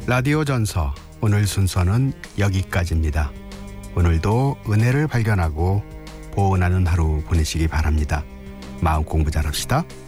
라디오 전서 오늘 순서는 여기까지입니다. 오늘도 은혜를 발견하고 보은하는 하루 보내시기 바랍니다. 마음 공부 잘합시다.